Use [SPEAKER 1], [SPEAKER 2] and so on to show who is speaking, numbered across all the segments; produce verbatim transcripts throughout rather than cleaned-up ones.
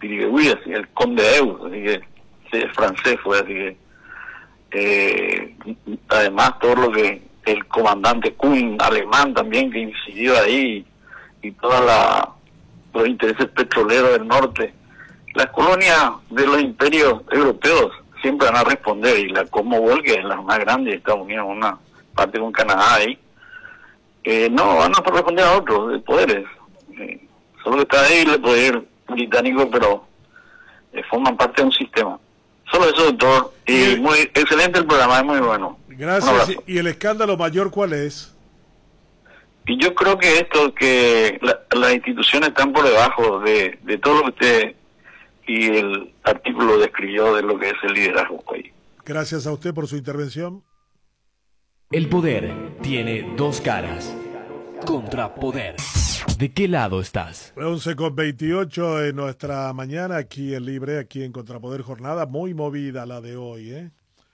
[SPEAKER 1] Pirigüí, así, el conde de Eus, así que sí, el francés fue, así que eh, además todo lo que el comandante Kuhn alemán también que incidió ahí, y todos los intereses petroleros del norte. Las colonias de los imperios europeos siempre van a responder, y la Commonwealth, que es la más grande de Estados Unidos, una parte con Canadá ahí, eh, no van a responder a otros de poderes. Eh, solo que está ahí el poder británico, pero eh, forman parte de un sistema. Solo eso, doctor. Y
[SPEAKER 2] y
[SPEAKER 1] muy excelente el programa, es muy bueno.
[SPEAKER 2] Gracias. ¿Y el escándalo mayor cuál es?
[SPEAKER 1] Y yo creo que esto, que la, las instituciones están por debajo de, de todo lo que usted y el artículo describió de lo que es el liderazgo ahí.
[SPEAKER 2] Gracias a usted por su intervención.
[SPEAKER 3] El poder tiene dos caras. Contrapoder. ¿De qué lado estás?
[SPEAKER 2] once con veintiocho en nuestra mañana, aquí en Libre, aquí en Contrapoder, jornada muy movida la de hoy, ¿eh?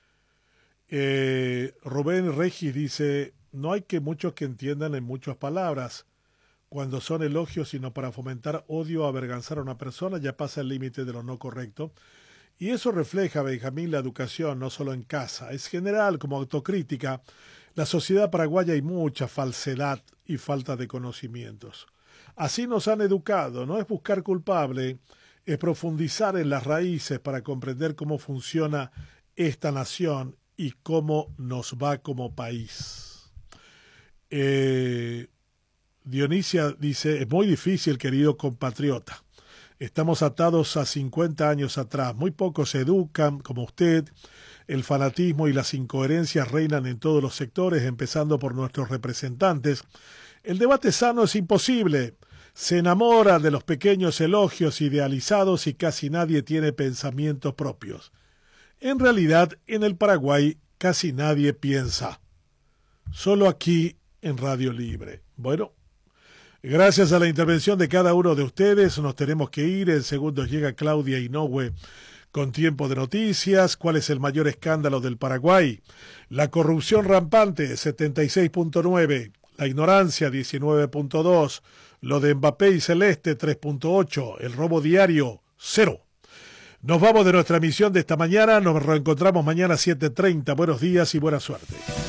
[SPEAKER 2] Eh, Rubén Regis dice, no hay que muchos que entiendan en muchas palabras, cuando son elogios, sino para fomentar odio o avergonzar a una persona, ya pasa el límite de lo no correcto. Y eso refleja, Benjamín, la educación, no solo en casa, es general, como autocrítica. La sociedad paraguaya hay mucha falsedad y falta de conocimientos. Así nos han educado, no es buscar culpable, es profundizar en las raíces para comprender cómo funciona esta nación y cómo nos va como país. Eh, Dionisia dice, es muy difícil, querido compatriota. Estamos atados a cincuenta años atrás. Muy pocos se educan, como usted. El fanatismo y las incoherencias reinan en todos los sectores, empezando por nuestros representantes. El debate sano es imposible. Se enamora de los pequeños elogios idealizados y casi nadie tiene pensamientos propios. En realidad, en el Paraguay casi nadie piensa. Solo aquí en Radio Libre. Bueno, gracias a la intervención de cada uno de ustedes, nos tenemos que ir. En segundos llega Claudia Inoue con Tiempo de Noticias. ¿Cuál es el mayor escándalo del Paraguay? La corrupción rampante, setenta y seis punto nueve. La ignorancia, diecinueve punto dos. Lo de Mbappé y Celeste, tres punto ocho. El robo diario, cero. Nos vamos de nuestra emisión de esta mañana. Nos reencontramos mañana a siete treinta. Buenos días y buena suerte.